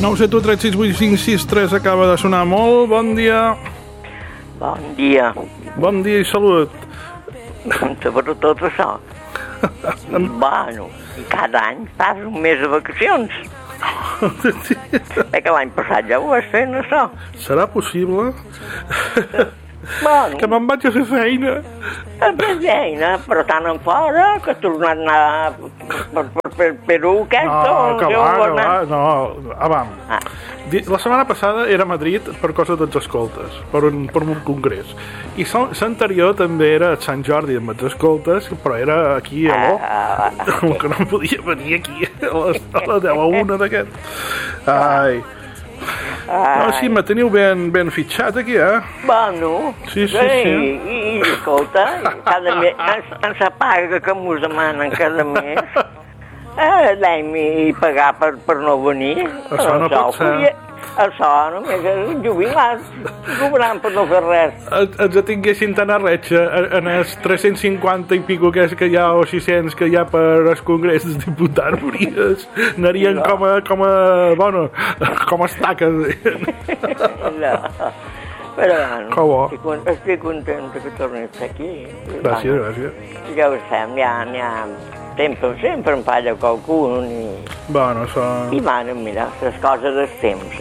971 368 563 acaba de sonar molt. Bon dia. Bon dia. Bon dia i salut. Sobretot tot això. Bueno, i cada any fas un mes de vacacions. Que l'any passat ja ho vas fent, això. Serà possible? Bueno, que me'n vaig a fer feina. A fer feina, però tant en fora, que has tornat a anar per Perú, aquesta, No, que va, no, vam. Ah. La setmana passada era a Madrid per cosa dels escoltes, per un congrés. I l'anterior també era a Sant Jordi amb els escoltes, però era aquí a l'O, que no em podia venir aquí a les 10 a 1 d'aquest. Ai. No, sí, me teniu ben fitxat aquí, eh? Bueno, sí. I escolta, cada mes ens apaga que mos demanen cada mes. Anem i pagar per no venir. Això no pot ser. Això només és jubilat, cobrant per no fer res. Els tinguessin tan a retxa en els 350 i pico que hi ha, o 600 que hi ha per al Congrés dels Diputats, anarien com a estaques. No. Però bueno, estic contenta que tornis aquí. Gràcies. Ja ho sé, n'hi ha sempre em falla qualcun bueno, això... i bueno, mira, les coses del temps,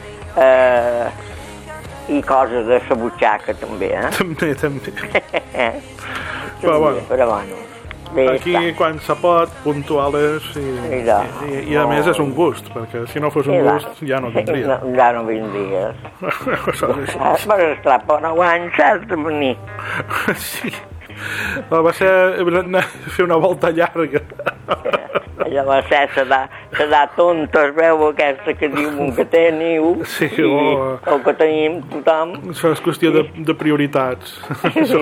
i coses de la butxaca també, També. Però bueno, aquí quan se pot, puntuales i a més és un gust, perquè si no fos un gust ja no vindria. Ja no vindries. Però esclar, per 9 anys has de venir. Sí. Va ser fer una volta llarga. Allò va ser sedar tonta, es veu aquesta que diu que teniu, sí, o que tenim tothom. Això és qüestió de prioritats. Sí,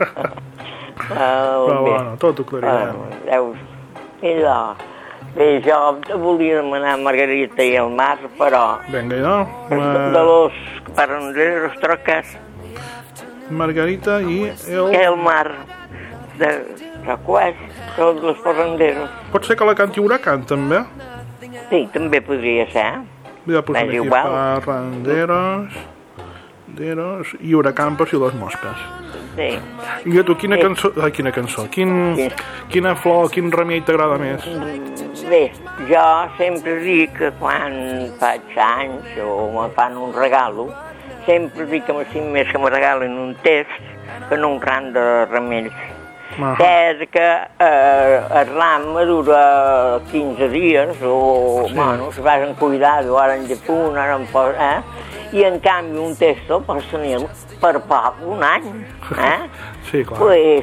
però bueno, tot ho clarirem. Mira, bé, jo volia demanar Margarita i el Mar, però... Vinga, jo. De los paranderos trocas. Margarita i el Mar de Raquel, tots els parranderos. Pot ser que la canti Huracán, també? Sí, també podria ser. Ja posem aquí parranderos i Huracán per si les mosques. Sí. I a tu, quina cançó? Quina flor, quin remei t'agrada més? Bé, jo sempre dic que quan faig anys o me fan un regalo, sempre dic que m'estim més que me regalen un text que no un ram de remells. És que el ram dura 15 dies o, bueno, si vas en cuidado, ara en Japó, ara en i en canvi un testo pots tenir per poc, un any, Sí, clar.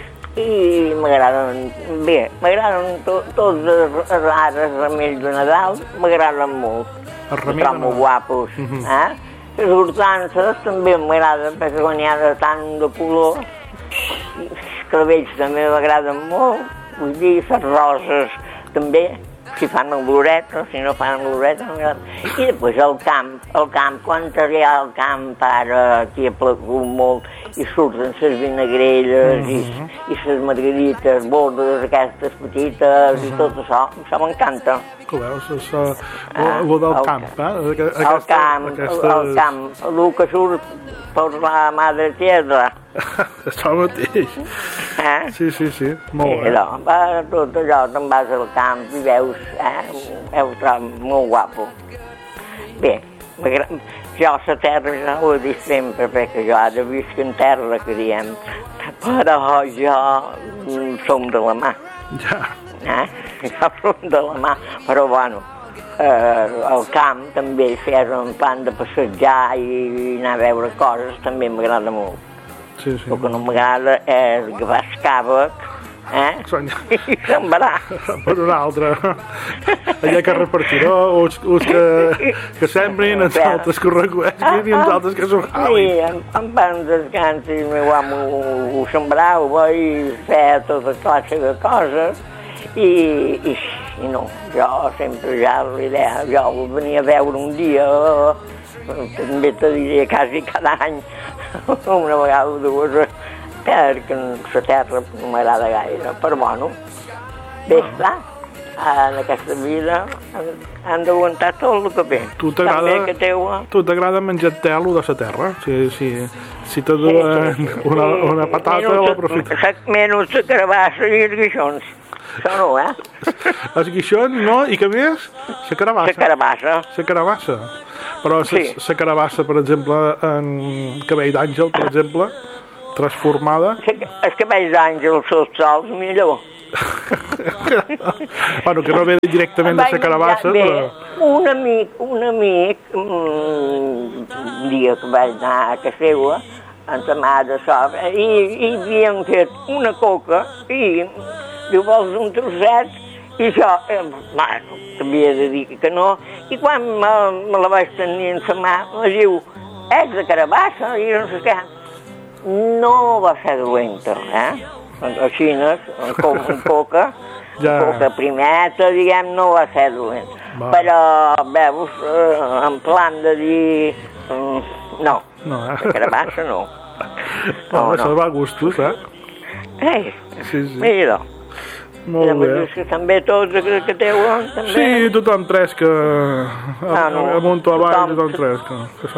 I m'agraden tots els remells de Nadal, m'agraden molt. Els trobo guapos, Les hortances també m'agraden, perquè quan hi ha de tant de color, els clavells també m'agraden molt, vull dir, les roses també, si fan el bloret, o si no fan el bloret, no m'agrada. I després el camp, quan hi ha el camp ara, aquí ha plegut molt, i surten les vinagrelles i les margarites, bordes aquestes petites i tot això m'encanta. Que veus, el del camp, El camp, el que surt per la Madre Tierra. Això mateix. Sí, molt bé. Tot allò, te'n vas al camp i veus, ho trobo molt guapo. Bé, jo la terra ja ho he dit sempre, perquè jo ara visc en terra, que diem, però jo som de la mà. Jo som de la mà, però bueno, al camp també fer un plan de passejar i anar a veure coses també m'agrada molt. El que no m'agrada és agafar el càvec i sembrar. Per un altre. Allà que repartiró, uns que sembrin, els altres que ho recuesquin i uns altres que s'ho jalin. Sí, em van descans i el meu amo ho sembrava i feia tota classe de coses i no, jo sempre ja l'idea, jo venia a veure un dia, també te diré quasi cada any, una vegada o dues, perquè la terra no m'agrada gaire, però bueno, bé està. en aquesta vida han d'aguantar tot el que ve. Tu t'agrada menjar telo de la terra? Si te duen una patata o aprofites. Menys la carabassa i els guixons. Això no, Els guixons, no? I què més? La carabassa. La carabassa. Però la carabassa, per exemple, en cabell d'àngel, per exemple, transformada... Els cabells d'àngel tots sols, millor. Bueno, que no ve directament de la carabassa, però... Un amic, un dia que vaig anar a casa seva, en la mà de sobre, i havien fet una coca, i diu, vols un trosset? I jo, havia de dir que no, i quan me la vaig tenir en la mà, me diu, és de carabassa, i no sé què. No va ser dolenta, Així, amb coca, coca primeta, diguem, no va ser dolenta. Però, veus, en plan de dir, no, de carabassa no. No, això va a gustos, Sí. Mira. Molt bé. Que també tots que teuen, també. Sí, tothom tresca. Amunt o avall, tothom tresca.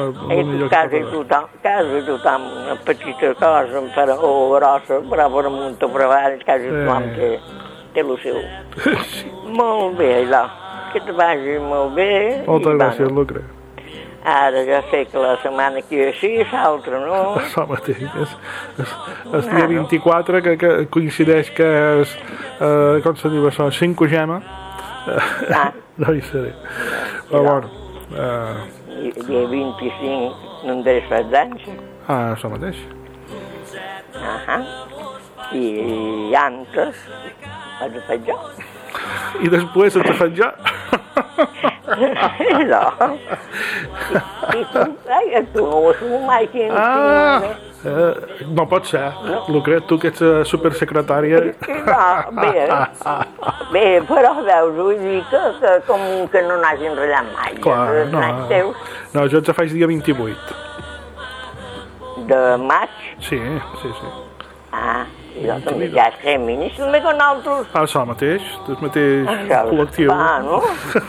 Quasi tothom, una petita cosa, o grossa, però per amunt o per avall, quasi tothom té el seu. Molt bé, allò. Que te vagi molt bé. Moltes gràcies, Lucre. Ara ja sé que la setmana que ve sí, l'altra no. Això mateix. El dia 24, que coincideix que és, com se diu això, 5 gema. No hi seré. Però bueno. El dia 25 no em deixes fets anys. Això mateix. I antes vaig a fer jo. I després et faig jo. No. I tu no ho assumo mai. No pot ser. Lucret, tu que ets supersecretària. Bé, però veus, vull dir que com que no n'hagin ratllat mai. Clar, no, jo et faig dia 28. De maig? Sí. I també ja estem ministres també com altres. Això mateix, el mateix col·lectiu. No?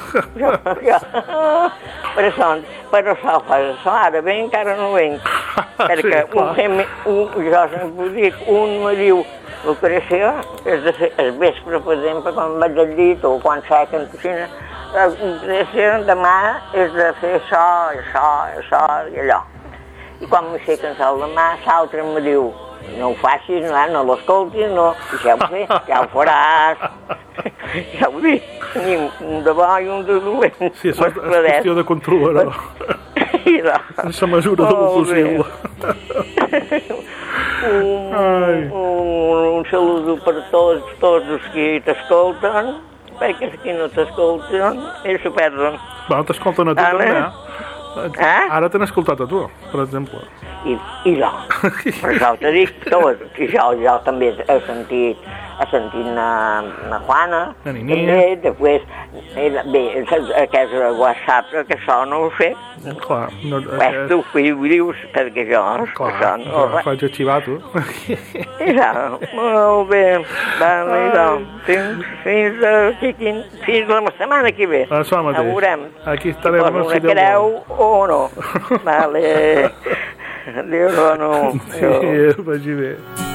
Per això fas això, ara ve encara no venc. Perquè jo sempre dic, un me diu, Lucrecia, el vespre, per exemple, quan vaig al llit o quan sec en cocina, Lucrecia, demà és de fer això i allò. I quan m'aixequen el demà, l'altre me diu, no ho facis, no l'escoltis, no, ja ho sé, ja ho faràs. Ja ho dic, tenim un de bo i un de dolent. Sí, és qüestió de controlar-ho. En la mesura del possible. Un saludo per tots els que t'escolten, perquè els que no t'escolten, ells s'ho perden. Bueno, t'escolten a tu també, Ara t'han escoltat a tu, per exemple. I no, per això t'ho dic tot. I jo també he sentit na Juana, també, després, bé, aquest WhatsApp, que això no ho sé. Clar. Tu ho dius, perquè jo, això no... Faig arxivar, tu. Molt bé, fins la setmana que ve. Això mateix. Veurem. Aquí estarem. Si poso una creu o no. Vale. Adéu, no. Sí, vagi bé.